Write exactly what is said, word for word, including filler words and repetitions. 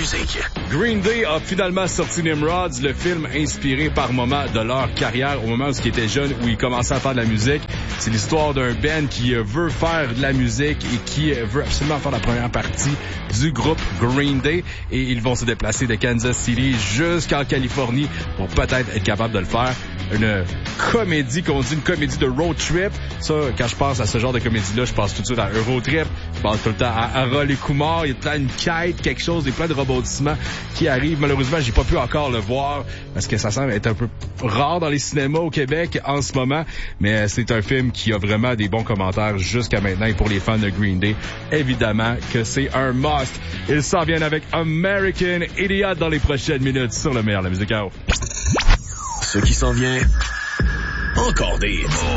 musique. Green Day a finalement sorti Nimrods, le film inspiré par moment de leur carrière, au moment où ils étaient jeunes, où ils commençaient à faire de la musique. C'est l'histoire d'un band qui veut faire de la musique et qui veut absolument faire la première partie du groupe Green Day. Et ils vont se déplacer de Kansas City jusqu'en Californie pour peut-être être capable de le faire. Une comédie, qu'on dit une comédie de road trip. Ça, quand je pense à ce genre de comédie-là, je pense tout de suite à Eurotrip. Je pense tout le temps à Harold et Kumar. Il y a plein une quête, quelque chose, des plein de rebondissements qui arrivent. Malheureusement, j'ai pas pu encore le voir parce que ça semble être un peu rare dans les cinémas au Québec en ce moment. Mais c'est un film qui a vraiment des bons commentaires jusqu'à maintenant. Et pour les fans de Green Day, évidemment que c'est un must. Ils s'en viennent avec American Idiot dans les prochaines minutes sur le meilleur de la musique. Ce qui s'en vient, encore des